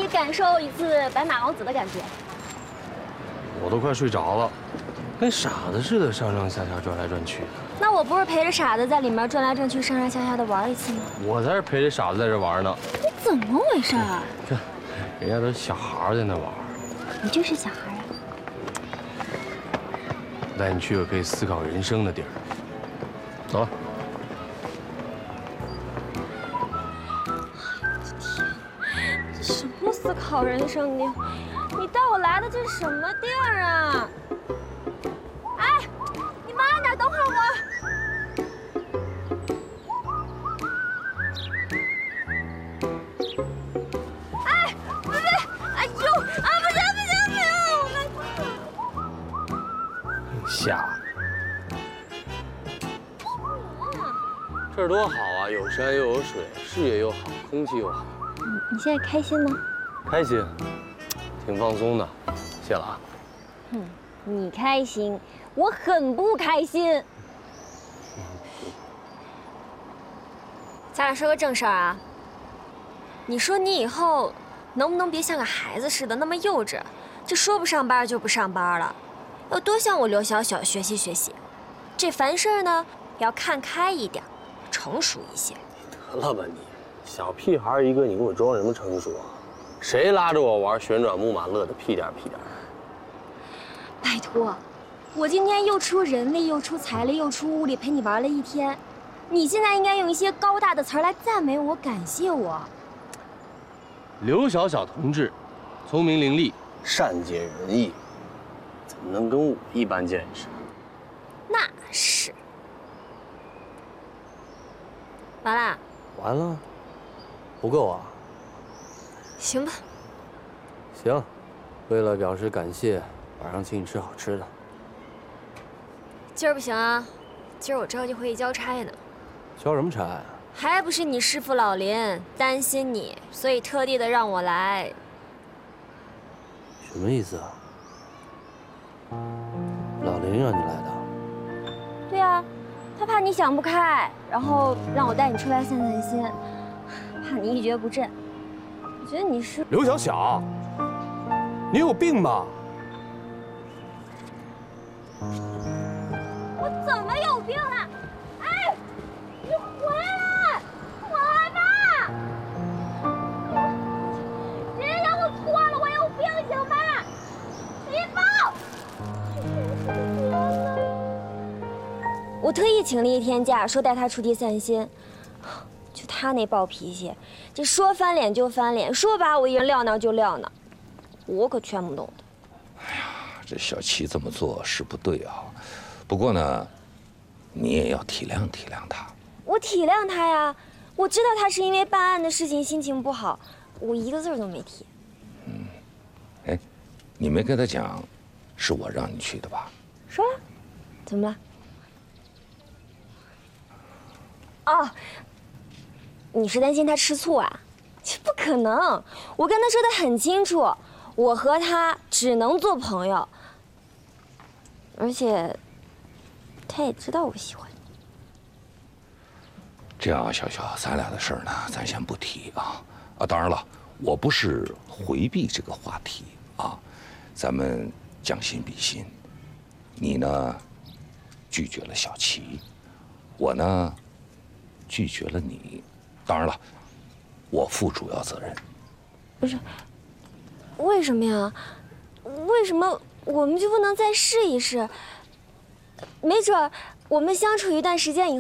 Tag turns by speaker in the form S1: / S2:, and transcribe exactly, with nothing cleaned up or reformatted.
S1: 感受一次白马王子的感觉。
S2: 我都快睡着了，跟傻子似的上上下下转来转去的。
S1: 那我不是陪着傻子在里面转来转去、上上下下的玩一次吗？
S2: 我才是陪着傻子在这玩呢。
S1: 你怎么回事啊？
S2: 这，人家都小孩在那玩。
S1: 你就是小孩啊。
S2: 带你去个可以思考人生的地儿。走了。
S1: 什么思考人生的？你带我来的这是什么地儿啊？哎，你慢点，等会儿我。哎，别别，哎呦，啊不行不行不行，我
S2: 瞎。这儿多好啊，有山又有水，视野又好，空气又好。
S1: 你现在开心吗？
S2: 开心，挺放松的，谢了啊。
S1: 嗯，你开心，我很不开心。咱俩说个正事儿啊。你说你以后能不能别像个孩子似的那么幼稚，就说不上班就不上班了，要多向我刘小小学习学习。这凡事呢要看开一点，成熟一些。
S2: 得了吧你，小屁孩一个，你给我装什么成熟啊？谁拉着我玩旋转木马乐得屁颠屁颠？
S1: 拜托，我今天又出人力，又出财力，又出物力，陪你玩了一天。你现在应该用一些高大的词儿来赞美我，感谢我。
S2: 刘小小同志，聪明伶俐，善解人意，怎么能跟我一般见识？
S1: 那是。完了。
S3: 完了，不够啊。
S1: 行吧。
S3: 行，为了表示感谢，晚上请你吃好吃的。
S1: 今儿不行啊，今儿我着急回去交差呢。
S3: 交什么差啊？
S1: 还不是你师傅老林担心你，所以特地的让我来。
S3: 什么意思啊？老林让你来的？
S1: 对啊，他怕你想不开，然后让我带你出来散散心，怕你一蹶不振。我觉得你是
S2: 刘小小，你有病吧？
S1: 我怎么有病了？哎，你回来！我害怕！别让我错了，我有病行吗？别抱！我特意请了一天假，说带他出去散心。就他那暴脾气，这说翻脸就翻脸，说把我一人撂那就撂那，我可劝不动他。
S4: 哎呀，这小齐这么做是不对啊。不过呢，你也要体谅体谅他。
S1: 我体谅他呀，我知道他是因为办案的事情心情不好，我一个字都没提。
S4: 嗯，哎，你没跟他讲，是我让你去的吧？
S1: 说了，怎么了？哦，你是担心他吃醋啊？这不可能，我跟他说的很清楚，我和他只能做朋友，而且他也知道我喜欢你。
S4: 这样啊，小小，咱俩的事儿呢，咱先不提啊。啊，当然了，我不是回避这个话题啊，咱们将心比心。你呢，拒绝了小齐，我呢，拒绝了你。当然了，我负主要责任。
S1: 不是，为什么呀？为什么我们就不能再试一试？没准我们相处一段时间以后。